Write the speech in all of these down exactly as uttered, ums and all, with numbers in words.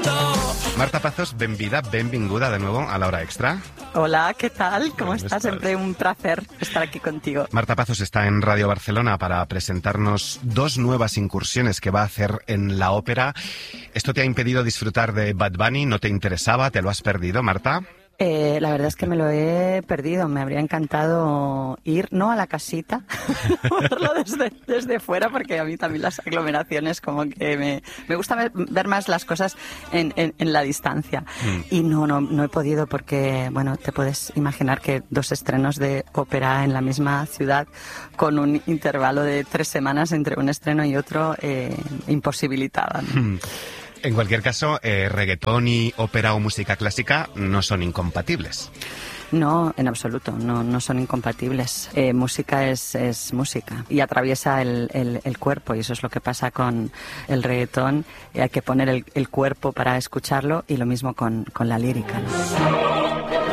Marta Pazos, benvida, benvinguda de nuevo a La Hora Extra. Hola, ¿qué tal? ¿Cómo, ¿Cómo estás? estás? Siempre un placer estar aquí contigo. Marta Pazos está en Radio Barcelona para presentarnos dos nuevas incursiones que va a hacer en la ópera. ¿Esto te ha impedido disfrutar de Bad Bunny? ¿No te interesaba? ¿Te lo has perdido, Marta? Eh, la verdad es que me lo he perdido. Me habría encantado ir, no a la casita, verlo desde, desde fuera, porque a mí también las aglomeraciones como que me, me gusta ver, ver más las cosas en, en, en la distancia. Mm. Y no, no, no he podido porque, bueno, te puedes imaginar que dos estrenos de ópera en la misma ciudad con un intervalo de tres semanas entre un estreno y otro eh, imposibilitaban. Mm. En cualquier caso, eh, reggaetón y ópera o música clásica no son incompatibles. No, en absoluto, no, no son incompatibles. Eh, música es, es música y atraviesa el, el, el cuerpo, y eso es lo que pasa con el reggaetón. Eh, hay que poner el, el cuerpo para escucharlo, y lo mismo con, con la lírica, ¿no?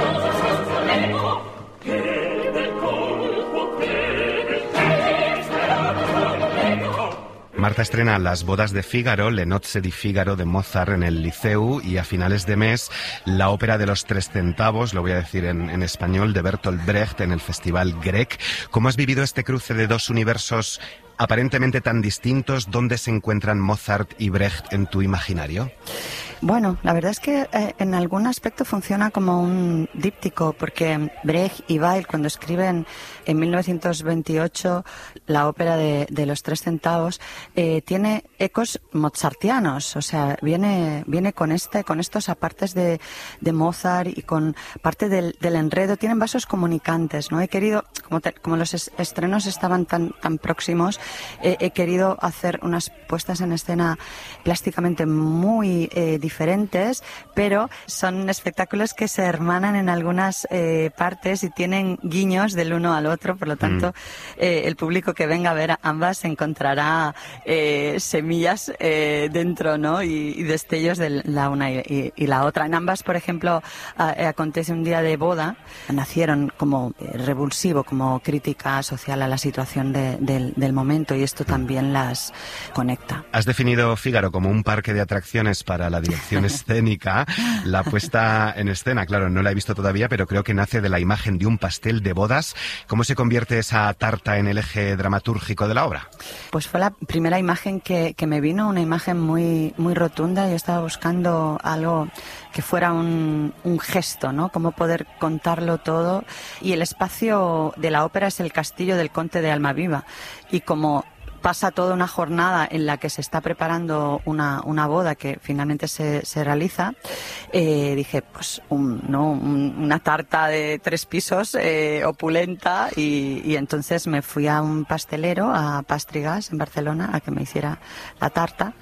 Marta estrena Las bodas de Fígaro, Le nozze di Figaro de Mozart en el Liceu, y a finales de mes la ópera de los tres centavos, lo voy a decir en, en español, de Bertolt Brecht en el Festival Grec. ¿Cómo has vivido este cruce de dos universos aparentemente tan distintos? ¿Dónde se encuentran Mozart y Brecht en tu imaginario? Bueno, la verdad es que eh, en algún aspecto funciona como un díptico, porque Brecht y Weill, cuando escriben en mil novecientos veintiocho la ópera de, de los tres centavos, eh, tiene ecos mozartianos, o sea, viene viene con este con estos apartes de, de Mozart y con parte del, del enredo. Tienen vasos comunicantes, ¿no? He querido, como, te, como los es, estrenos estaban tan tan próximos, eh, he querido hacer unas puestas en escena plásticamente muy eh, diferentes, pero son espectáculos que se hermanan en algunas eh, partes y tienen guiños del uno al otro. Por lo tanto, mm. eh, el público que venga a ver ambas encontrará eh, semillas eh, dentro, ¿no? Y, y destellos de la una y, y, y la otra. En ambas, por ejemplo, a, acontece un día de boda. Nacieron como eh, revulsivo, como crítica social a la situación de, del, del momento, y esto también las conecta. Has definido Fígaro como un parque de atracciones para la dirección escénica. La puesta en escena, claro, no la he visto todavía, pero creo que nace de la imagen de un pastel de bodas. ¿Cómo se convierte esa tarta en el eje dramatúrgico de la obra? Pues fue la primera imagen que, que me vino, una imagen muy, muy rotunda. Yo estaba buscando algo que fuera un, un gesto, ¿no? Cómo poder contarlo todo. Y el espacio de la ópera es el castillo del conde de Almaviva. Y como pasa toda una jornada en la que se está preparando una, una boda que finalmente se, se realiza, eh, dije, pues un, ¿no? un, una tarta de tres pisos eh, opulenta, y, y entonces me fui a un pastelero, a Pastrigas en Barcelona, a que me hiciera la tarta,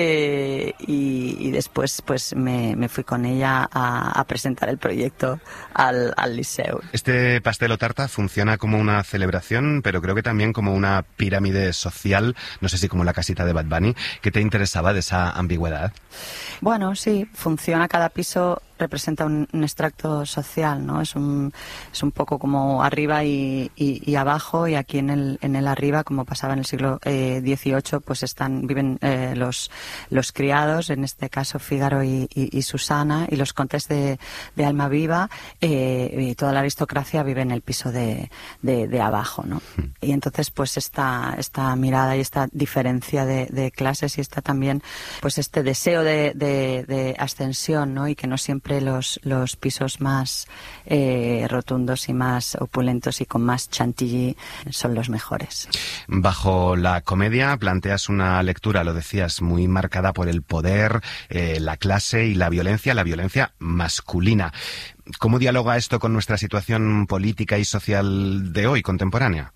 eh, y, y después pues me, me fui con ella a, a presentar el proyecto al, al Liceu. Este pastel o tarta funciona como una celebración, pero creo que también como una pirámide social. No sé si como la casita de Bad Bunny. ¿Qué te interesaba de esa ambigüedad? Bueno, sí, funciona. Cada piso representa un, un extracto social, ¿no? Es un, es un poco como arriba y, y, y abajo, y aquí en el, en el arriba, como pasaba en el siglo eh, dieciocho, pues están, viven eh, los, los criados, en este caso Fígaro y, y, y Susana, y los condes de, de Almaviva, eh, y toda la aristocracia vive en el piso de, de, de abajo, ¿no? Mm. Y entonces, pues esta, esta mirada y esta diferencia de, de clases, y está también, pues este deseo de, de, de ascensión, ¿no? Y que no siempre los, los pisos más eh, rotundos y más opulentos y con más chantilly son los mejores. Bajo la comedia planteas una lectura, lo decías, muy marcada por el poder, eh, la clase y la violencia, la violencia masculina. ¿Cómo dialoga esto con nuestra situación política y social de hoy, contemporánea?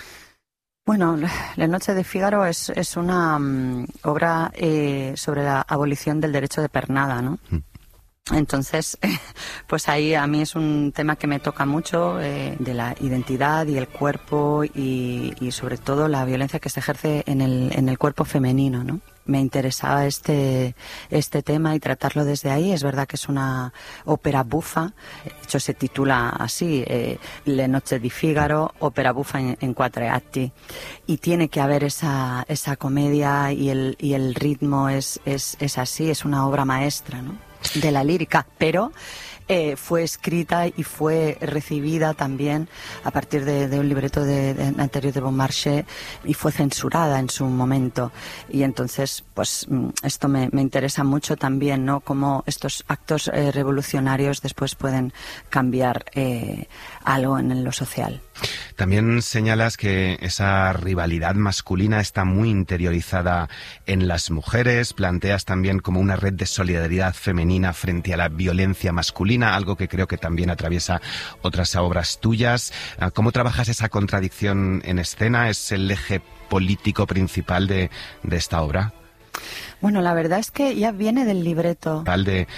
Bueno, La noche de Fígaro es, es una um, obra eh, sobre la abolición del derecho de pernada, ¿no? Mm. Entonces, pues ahí a mí es un tema que me toca mucho, eh, de la identidad y el cuerpo, y, y sobre todo la violencia que se ejerce en el, en el cuerpo femenino, ¿no? me interesaba este, este tema y tratarlo desde ahí. Es verdad que es una ópera bufa, de hecho se titula así, eh, Le Noche di Figaro, ópera bufa en, en cuatro atti, y tiene que haber esa, esa comedia y el, y el ritmo es, es, es así, es una obra maestra, ¿no?, de la lírica, pero eh, fue escrita y fue recibida también a partir de, de un libreto de, de, anterior de Beaumarchais, y fue censurada en su momento. Y entonces, pues esto me, me interesa mucho también, ¿no?, cómo estos actos eh, revolucionarios después pueden cambiar eh, algo en lo social. También señalas que esa rivalidad masculina está muy interiorizada en las mujeres. Planteas también como una red de solidaridad femenina frente a la violencia masculina, algo que creo que también atraviesa otras obras tuyas. ¿Cómo trabajas esa contradicción en escena? ¿Es el eje político principal de, de esta obra? Bueno, la verdad es que ya viene del libreto. De